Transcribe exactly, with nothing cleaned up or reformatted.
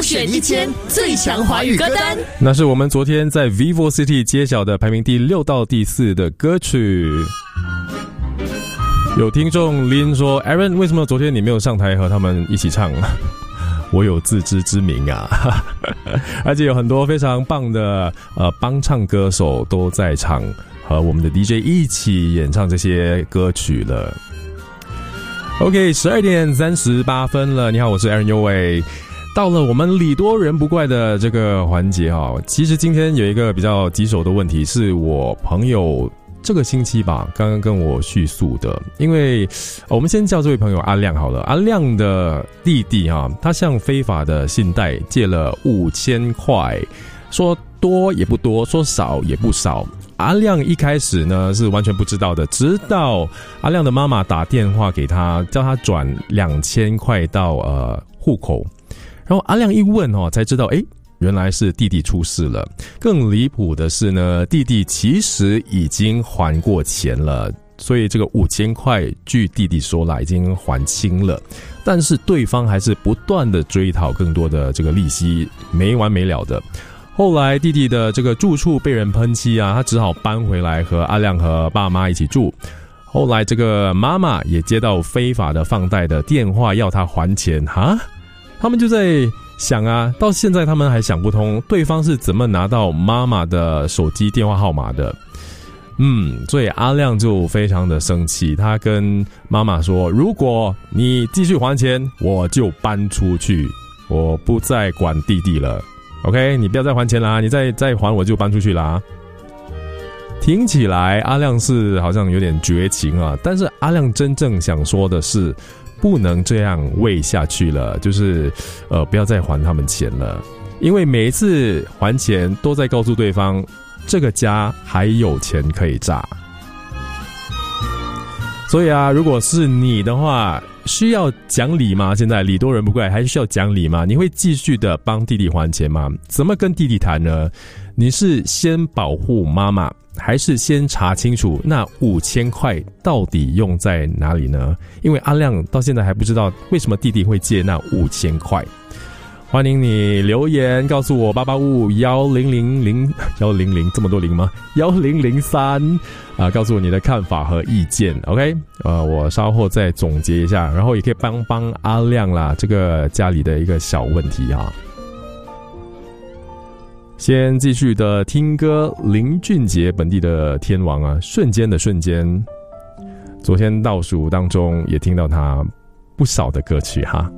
选一千最强华语歌单， 那是我们昨天在 Vivo City 揭晓的排名第六到第四的歌曲。有听众林说 Aaron 为什么昨天你没有上台和他们一起唱？我有自知之明啊而且有很多非常棒的呃帮唱歌手都在场，和我们的 D J 一起演唱这些歌曲了。OK， 十二点三十八分了。你好，我是 Aaron 优伟。到了我们礼多人不怪的这个环节啊，其实今天有一个比较棘手的问题，是我朋友这个星期吧刚刚跟我叙述的。因为我们先叫这位朋友阿亮好了。阿亮的弟弟啊，他向非法的信贷借了五千块，说多也不多，说少也不少。阿亮一开始呢是完全不知道的，直到阿亮的妈妈打电话给他，叫他转两千块到呃户口，然后阿亮一问哦，才知道诶原来是弟弟出事了。更离谱的是呢，弟弟其实已经还过钱了，所以这个五千块据弟弟说啦已经还清了，但是对方还是不断的追讨更多的这个利息，没完没了的。后来弟弟的这个住处被人喷漆啊，他只好搬回来和阿亮和爸妈一起住。后来这个妈妈也接到非法的放贷的电话，要他还钱哈。他们就在想啊，到现在他们还想不通对方是怎么拿到妈妈的手机电话号码的。嗯，所以阿亮就非常的生气，他跟妈妈说，如果你继续还钱，我就搬出去，我不再管弟弟了。OK， 你不要再还钱啦，你再再还我就搬出去啦。听起来阿亮是好像有点绝情啊，但是阿亮真正想说的是，不能这样喂下去了，就是呃不要再还他们钱了，因为每一次还钱都在告诉对方，这个家还有钱可以炸。所以啊，如果是你的话，需要讲理吗？现在礼多人不怪，还需要讲理吗？你会继续的帮弟弟还钱吗？怎么跟弟弟谈呢？你是先保护妈妈，还是先查清楚那五千块到底用在哪里呢？因为阿亮到现在还不知道为什么弟弟会借那五千块。欢迎你留言告诉我八八五五幺零零零幺零零这么多零吗？幺零零三啊，告诉我你的看法和意见。OK， 呃，我稍后再总结一下，然后也可以帮帮阿亮啦，这个家里的一个小问题啊。先继续的听歌，林俊杰本地的天王啊，瞬间的瞬间，昨天倒数当中也听到他不少的歌曲哈。